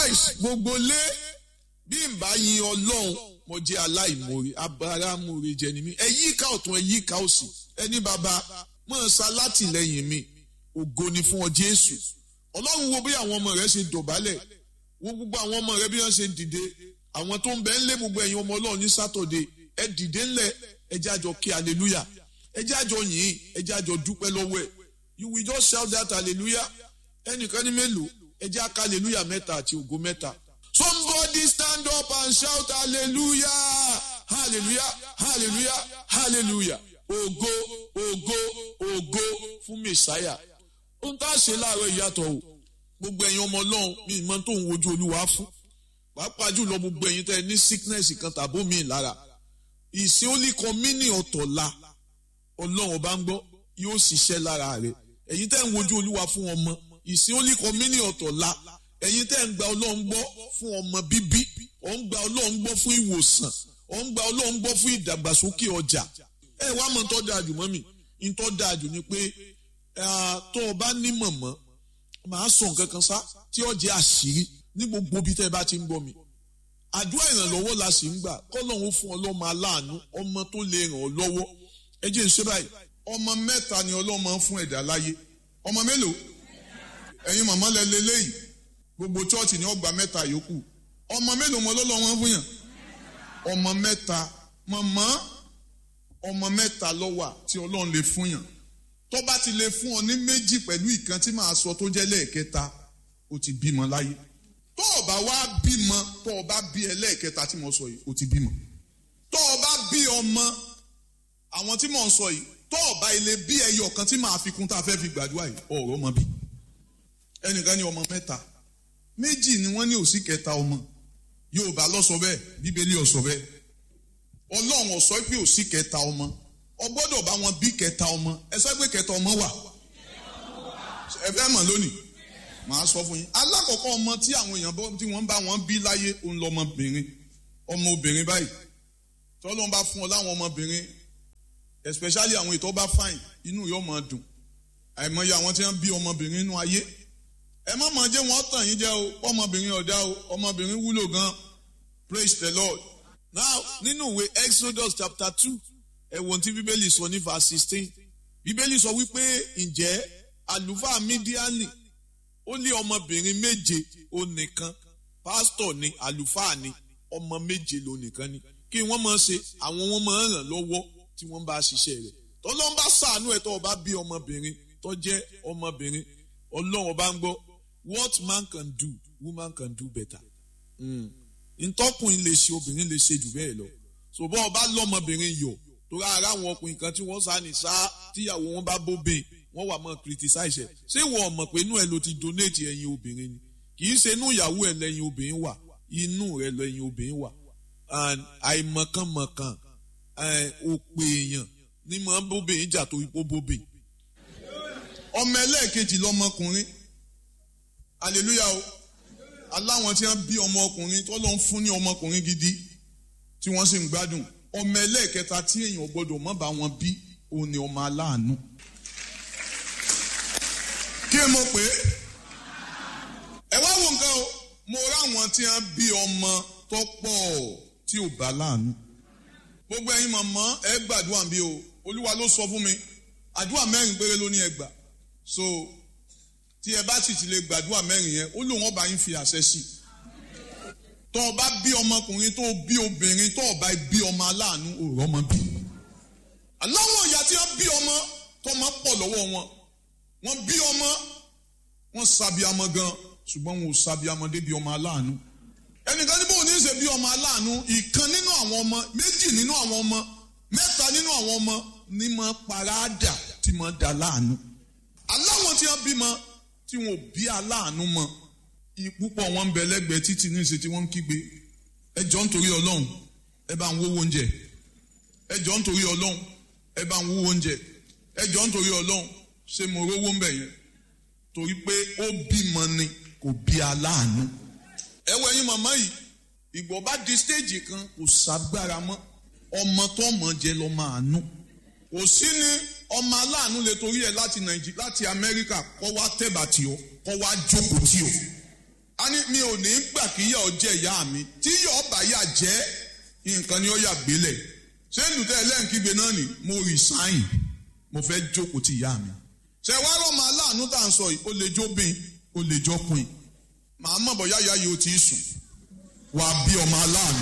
nice gbogbo lé bí n bá yin Ọlọ́run mo jẹ́ aláìmoore abáramóore jẹ ni mí ẹ yíká ọ̀tún ẹ yíká òsì ẹni bàbá mọ̀ ṣá látìlẹ́yìn mi ògo ni fún ọ Jésù. Ọlọ́run wo bí àwọn ọmọ rẹ ṣe dọ̀bálẹ̀ wo gbogbo àwọn ọmọ rẹ bí wọ́n ṣe dìde àwọn tó ń bẹ ń lé gbogbo ẹ̀yin ọmọ Ọlọ́run ní Sátọ̀dé ẹ dìde ńlẹ̀ ẹ jẹ́ àjọ kí hallelujah ẹ jẹ́ àjọ yìn ẹ jẹ́ àjọ dúpẹ́ lọ́wọ́ ẹ̀ you will just shout that hallelujah ẹnìkan ní mélòó ẹ jẹ́ àká hallelujah mẹ́ta àti ògo mẹ́ta. Somebody stand up and shout hallelujah hallelujah hallelujah hallelujah ògo ògo ògo fún Mèsáyà. Ohun tá a ṣe láàárọ̀ ìyàtọ̀ o gbogbo ẹ̀yin ọmọ Ọlọ́run mi ìmọ̀ tó ń wojú Olúwa fún pàápàá jùlọ gbogbo ẹ̀yin tẹ́ ní sickness kan tàbó mi lára ìsìn Holy Communion ọ̀tọ̀la Ọlọ́run ọba ń gbọ́ yóò ṣiṣẹ́ lára rẹ̀ ẹ̀yin tẹ́ ń wojú Olúwa fún ọmọ ìsìn Holy Communion ọ̀tọ̀la ẹ̀yin tẹ́ ń gba Ọlọ́run gbọ́ fún ọmọ bíbí ọ̀ ń gba Ọlọ́run gbọ́ fún ìwòsàn ọ̀ ń gba Ọlọ́run gbọ́ fún ìdàgbàsókè ọjà ẹ wá mọ̀ tó dáa jù mọ́ mi ń tó dáa jù ni pé tó o bá ní mọ̀mọ́ màá sọ nǹkan kan sá tí ó jẹ́ àṣírí ní gbogbo ibi tẹ́ ẹ bá ti ń gbọ́ mi. Àdúrà ìrànlọ́wọ́ la sì ń gbà kọ́lọ́run fún ọlọ́mọ aláàánú ọmọ tó lè ràn ọ́ lọ́wọ́. Ẹ jẹ́ ń ṣe báyìí ọmọ mẹ́ta ni Ọlọ́run máa ń fún ẹ̀dá láyé. Ọmọ mélòó? Ẹ̀yin màmá lẹ lélẹ́yìí gbogbo chọ́ọ̀chì ni ó gba mẹ́ta yòókù. Ọmọ mélòó mọ lọ́lọ́ wọn fún yàn? Ọmọ mẹ́ta màmá ọmọ mẹ́ta ló wà tí Ọlọ́run lè fún yàn. Tó bá ti lè fún ọ ní méjì pẹ̀lú ìkan tí màá sọ tó jẹ́ lẹ́ẹ̀kẹta ó ti bímọ láyé. Tó o bá wá bímọ tó o bá bí ẹlẹ́ẹ̀kẹta tí mo sọ yìí ó ti bímọ. Tó o bá bí ọmọ àwọn tí mò ń sọ yìí tó o bá ilé bí ẹyọ kan tí màá fi kún tá a fẹ́ fi gbàdúrà yìí ọ̀rọ̀ ọmọ bí. Ẹnìkan ní ọmọ mẹ́ta méjì ni wọ́n ní òsì kẹta ọmọ Yorùbá ló sọ bẹ́ẹ̀ Bíbélì ó sọ bẹ́ẹ̀ Ọlọ́run ó sọ pé òsì kẹta ọmọ o gbọ́dọ̀ bá wọn bí kẹta ọmọ ẹ sọ pé kẹta ọmọ wà ẹ fẹ́ mọ̀ lónìí màá sọ fún yín alákọ̀ọ́kọ́ ọmọ tí àwọn èèyàn tí wọ́n bá wọn bí láyé òun lọmọbìnrin ọmọbìnrin báyìí tọ́lọ́run bá fún ọ láwọn ọmọbìnrin especially àwọn ìtọ́ bá fine inú yóò máa dùn àìmọye àwọn tí wọ́n bí ọmọbìnrin inú ayé ẹ má máa jẹ́ wọ́n tàn yín jẹ́ o ọmọbìnrin ọ̀dá o ọmọbìnrin wúlò gan praise the Lord. Now nínú ìwé Exodus chapter 2 ẹ wo ohun tí Bíbélì sọ ní verse 16 Bíbélì sọ wípé ǹjẹ́ àlùfáà Mídíánì ó ní ọmọbìnrin méje ó nìkan pásítọ̀ ni àlùfáà ni ọmọ méje ló nìkan ni kí wọ́n máa ṣe àwọn wọn máa ràn lọ́wọ́ tí wọ́n bá ṣiṣẹ́ rẹ̀ tọ́lọ́run bá ṣàánú ẹ̀ tó bá bí ọmọbìnrin tó jẹ́ ọmọbìnrin Ọlọ́run bá ń gbọ́ what man can do woman can do better ntọ́kùnrin lè ṣe obìnrin lè ṣe jù bẹ́ẹ̀ lọ ṣùgbọ́n ọba lọ́mọbìnrin yọ̀ torí ara àwọn ọkùnrin kan tí wọ́n sá ní sá tíyàwó wọn bá bóbìn wọ́n wà mọ́ criticize ẹ̀ ṣé wọ́n mọ̀ pé inú ẹ̀ ló ti donate ẹyin obìnrin ni kì í ṣe inú ìyàwó ẹ̀ lẹ́yìn obìnrin wà inú rẹ̀ lẹ́yìn obìnrin wà àìmọ̀kànmọ̀kàn òpè èèyàn ní mọ̀ bóbìn jà torí pé bóbìn. Ọmọ ẹlẹ́ẹ̀kejì lọmọkùnrin hallelujah o aláwọn tí wọ́n bí ọmọ ọkùnrin tó lọ ń fún ní ọmọkùnrin gidi tí wọ́n sì ń gbádùn ọmọ ẹlẹ́ẹ̀kẹta tí èèyàn gbọ́dọ̀ má bá wọn bí òun ni ọmọ aláàánú. Kí mo pè é ẹ wá wo nǹkan o mo ráwọn tí wọ́n bí ọmọ tó pọ̀ tí ò bá láàánú. Gbogbo ẹ̀yin màmá ẹ gbàdúrà bí o Olúwa ló sọ fún mi àdúrà 4 péré ló ní ẹ gbà so tí ẹ bá sì ti lè gbàdúrà 4 yẹn ó lóun ọba yín fi àṣẹ sí tó o bá bí ọmọkùnrin tó o bí obìnrin tó o bá bí ọmọ aláàánú òòrọ̀ ọmọ bí. Aláwọ̀ ìyá tí wọ́n bí ọmọ tó máa pọ̀ lọ́wọ́ wọ́n bí ọmọ wọ́n sábíamọ gan ṣùgbọ́n wọn ò sábíamọ débi ọmọ aláàánú. Ẹnìkan ní bóun ní í ṣe bí ọmọ aláàánú ìkan nínú àwọn ọmọ méjì nínú àwọn ọmọ mẹ́ta nínú àwọn ọmọ ní máa paráàdà tí máa dà láàánú. Aláwọ̀ tí wọ́n bímọ tí wọn ò bí aláàánú mọ púpọ̀ wọn ń bẹ lẹ́gbẹ̀ẹ́ títí ní ìṣe tí wọ́n ń kígbe ẹ jọ̀ọ́ nítorí Ọlọ́run ẹ bá ń wówó oúnjẹ ẹ jọ̀ọ́ nítorí Ọlọ́run ẹ bá ń wówó oúnjẹ ẹ jọ̀ọ́ nítorí Ọlọ́run ṣé mo rówó ń bẹ̀ yẹn torí pé ó bímọ ni kò bí aláàánú. ẹ wọ ẹ̀yin màmá yìí ìgbọ́ bá di stéèjì kan kò ságbára mọ́ ọmọ tó mọ̀ jẹ́ lọ́ máa nú kò sí ní ọmọ aláàánú lè torí ẹ láti Nàìjíríà láti Amẹ́ríkà kọ́ wá tẹ̀bà tí ó kọ́ wá jókòó tí ó a ní mi ò ní gbà kí ìyà ó jẹ ìyá mi tí ìyà ọba yà jẹ́ nǹkan ni ó yà gbélẹ̀ ṣé ìlútẹ́ ẹlẹ́ǹkígbe náà ni mo resign mo fẹ́ jókòó ti ìyá mi ṣe wá rọ́mọ aláàánú tá à ń sọ yìí ó lè jóbìn ó lè jọkùn màá mọ̀ bọ̀ yáyà yìí ó ti sùn wà á bí ọmọ aláàánú.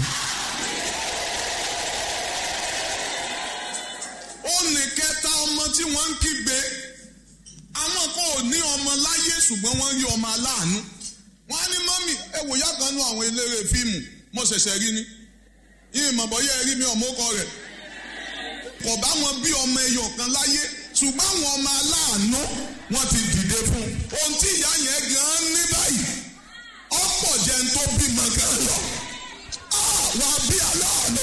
ó ní kẹta ọmọ tí wọ́n ń kígbe àwọn kan ò ní ọmọ láyé ṣùgbọ́n wọ́n rí ọmọ aláàánú wọ́n á ní mọ́mì ẹ wò yá kan nú àwọn eléré fíìmù mo ṣẹ̀ṣẹ̀ rí ni yìí mọ̀ bọ́ yẹ ẹ rí mi ọmọkọ rẹ̀ kò bá wọn bí ọmọ ẹyọ kan láyé ṣùgbọ́n àwọn ọmọ aláàánú wọ́n ti dìde fún ohun tí ìyá yẹn gan ní báyìí ọ̀pọ̀ jẹ́ ń tó bímọ gan lọ wà bí aláàánú.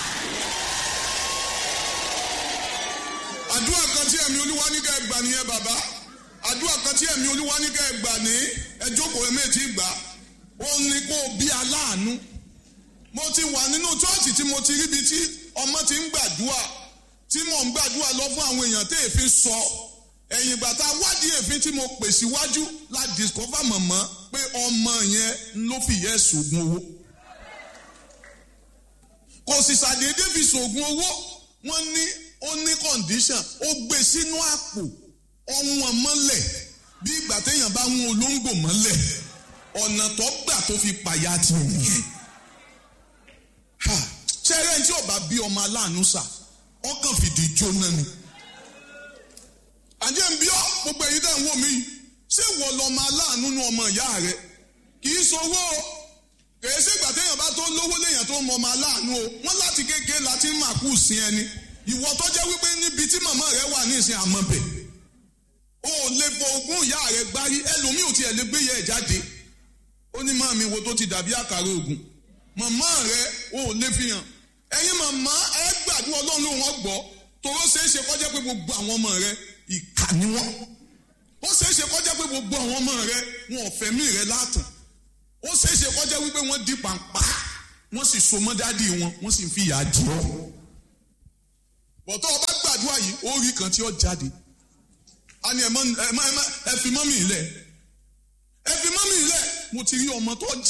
àdúrà kan tí ẹ̀mí olúwa ní ká ẹ gbà nìyẹn bàbá àdúrà kan tí ẹ̀mí olúwa ní ká ẹ gbà ní ẹ jókòó ẹ̀mẹ́tì gbà ó ní kó bí aláàánú. mo ti wà nínú chọ́ọ̀chì tí mo ti ríbi tí ọmọ ti ń gbàdúrà tí mò ń gbàdúrà lọ fún àwọn èèyàn tí èéfín sọ ẹ̀yìn ìgbà tá a wádìí èéfín tí mo pè síwájú la discover mọ̀mọ́ pé ọmọ yẹn ló fi yẹ ṣògùn owó kò sì ṣàdédé fi ṣògùn owó wọ́n ní ó ní condition ó gbé sínú àpò ọ̀wọ́n mọ́lẹ̀ bí ìgbà téèyàn bá ń olóńgbò mọ́lẹ̀ ọ̀nà tó gbà tó fi pàyà ti nìyẹn ṣẹ́rẹ́ tí ò bá bí ọmọ aláàánú sà ọkàn fìdí jóná ni. àjẹ́ ń bí ọ́ gbogbo èyí tẹ̀ ń wò mí ṣé ìwọ lọmọ aláàánú nu ọmọ ìyá rẹ kì í sowó o kèé ṣègbà téèyàn bá tó lówó léèyàn tó mọ ọmọ aláàánú o wọ́n láti kékeré láti máa kú sí ẹni ìwọ tó jẹ́ wípé níbi tí màmá rẹ wà ní ìsìn àmọ́bẹ̀ o ò lè fọ ogún ìyá rẹ gbárí ẹlòmíì ò tiẹ̀ lè gbé yẹ ẹ̀ jáde ó ní màmí wo tó ti dàbí àkàrà ògùn màmá rẹ o ò lè fi hàn ẹ̀yin màmá ẹ gbàdúrà ọlọ́run ló wọ́n gbọ́ tòró ṣeé ṣe kó jẹ́ pé gbogbo àwọn ọmọ rẹ ìkà ni wọ́n ó ṣeé ṣe kó jẹ́ pé gbogbo àwọn ọmọ rẹ wọn ò fẹ̀mí rẹ látàn ó ṣeé ṣe kó jẹ́ wípé wọ́n di pàǹpá wọ́n sì so mọ́ dádì wọn sì ń fi ìyà jẹ ọ́ bọ̀tọ́ ọba gbàdúrà yìí ó rí kan tí ó jáde a ní ẹ fi mọ́mì ilẹ̀ mo ti rí ọmọ tó jẹ́